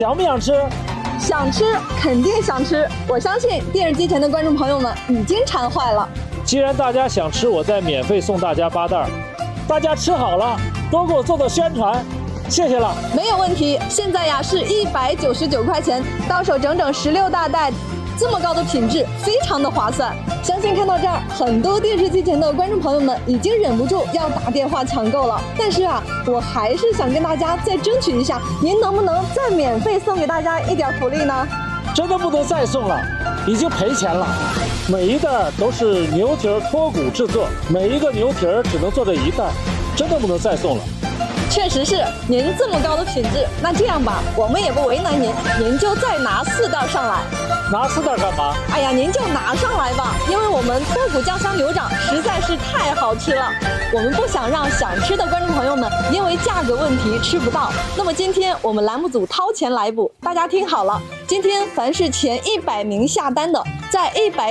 想不想吃？ 想吃，肯定想吃。我相信电视机前的观众朋友们已经馋坏了。 既然大家想吃，我再免费送大家8袋。大家吃好了，多给我做宣传，谢谢了。 没有问题。现在呀是199块钱，到手整整16大袋。这么高的品质，非常的划算。相信看到这儿，很多电视机前的观众朋友们已经忍不住要打电话抢购了。但是啊，我还是想跟大家再争取一下，您能不能再免费送给大家一点福利呢？ 真的不能再送了，已经赔钱了。每一袋都是牛蹄脱骨制作，每一个牛蹄只能做这1袋，真的不能再送了。 确实是，您这么高的品质，那这样吧，我们也不为难您，您就再拿4袋上来。 拿4袋干嘛？ 哎呀，您就拿上来吧，因为我们脱骨酱香牛掌实在是太好吃了，我们不想让想吃的观众朋友们因为价格问题吃不到。那么今天我们栏目组掏钱来补，大家听好了，今天凡是前100名下单的，在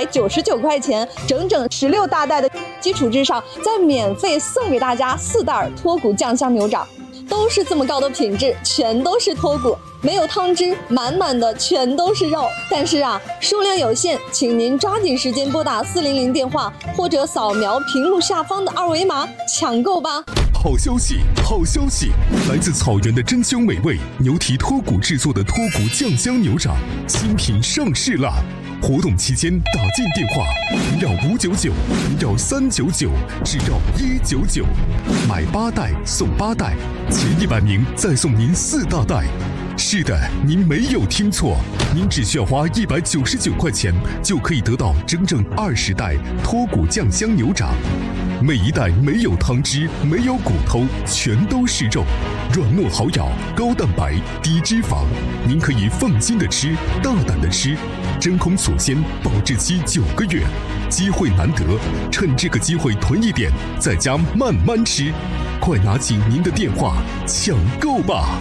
199块钱整整16大袋的基础之上，再免费送给大家4袋脱骨酱香牛掌。都是这么高的品质，全都是脱骨，没有汤汁，满满的全都是肉。但是啊，数量有限，请您抓紧时间拨打400电话，或者扫描屏幕下方的2维码抢购吧。 好消息，好消息！来自草原的珍馐美味牛蹄脱骨制作的脱骨酱香牛掌新品上市了。活动期间打进电话0要599，0要399，只要199，买8袋送8袋，前100名再送您4大袋。是的，您没有听错，您只需要花199块钱就可以得到整整20袋脱骨酱香牛掌。每一袋没有汤汁，没有骨头，全都是肉，软糯好咬，高蛋白，低脂肪，您可以放心的吃，大胆的吃，真空锁鲜，保质期9个月，机会难得，趁这个机会囤一点，在家慢慢吃，快拿起您的电话抢购吧！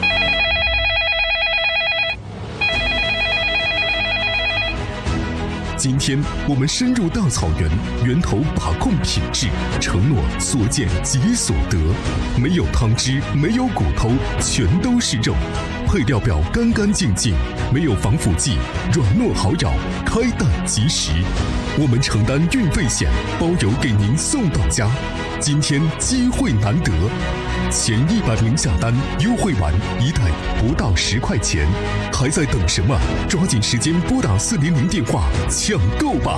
今天我们深入大草原，源头把控品质，承诺所见即所得。没有汤汁，没有骨头，全都是肉。配料表干干净净，没有防腐剂，软糯好咬，开袋即食。我们承担运费险，包邮给您送到家。今天机会难得，前100名下单，优惠完1袋不到10块钱，还在等什么？抓紧时间拨打400电话抢购吧！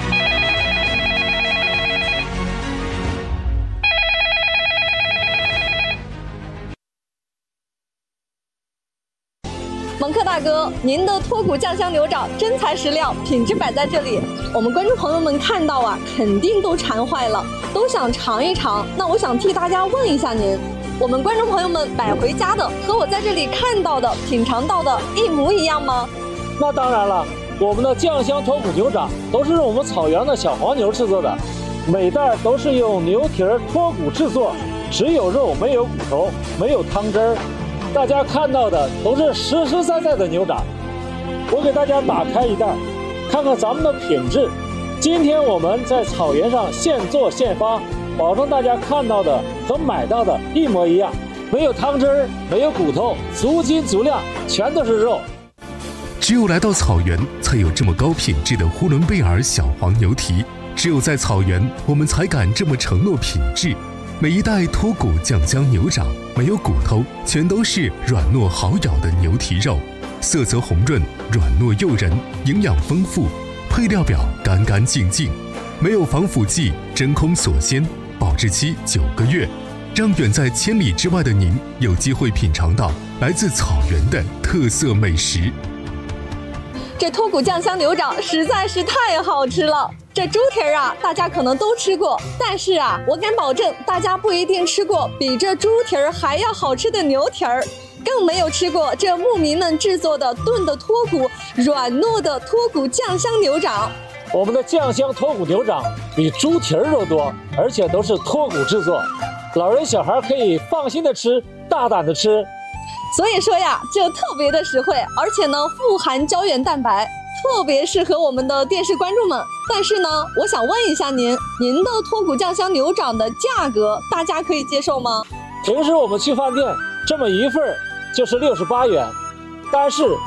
蒙克大哥，您的脱骨酱香牛掌真材实料，品质摆在这里，我们观众朋友们看到啊，肯定都馋坏了，都想尝一尝。那我想替大家问一下您，我们观众朋友们买回家的和我在这里看到的、品尝到的一模一样吗？ 那当然了，我们的酱香脱骨牛掌都是用我们草原的小黄牛制作的，每袋都是用牛蹄脱骨制作，只有肉没有骨头，没有汤汁儿。大家看到的都是实实在在的牛掌。我给大家打开一袋，看看咱们的品质。今天我们在草原上现做现发，保证大家看到的和买到的一模一样，没有汤汁儿，没有骨头，足斤足量，全都是肉。 只有来到草原，才有这么高品质的呼伦贝尔小黄牛蹄。只有在草原，我们才敢这么承诺品质。每一袋脱骨酱香牛掌没有骨头，全都是软糯好咬的牛蹄肉，色泽红润，软糯诱人，营养丰富。配料表干干净净，没有防腐剂，真空锁鲜，保质期9个月，让远在千里之外的您有机会品尝到来自草原的特色美食。 这脱骨酱香牛掌实在是太好吃了。这猪蹄儿啊，大家可能都吃过，但是啊，我敢保证，大家不一定吃过比这猪蹄儿还要好吃的牛蹄儿，更没有吃过这牧民们制作的炖的脱骨、软糯的脱骨酱香牛掌。 我们的酱香脱骨牛掌比猪蹄儿肉多，而且都是脱骨制作，老人小孩可以放心的吃，大胆的吃。 所以说呀，这特别的实惠，而且呢富含胶原蛋白，特别适合我们的电视观众们。但是呢，我想问一下您的脱骨酱香牛掌的价格，大家可以接受吗？ 平时我们去饭店，这么一份就是68元，但是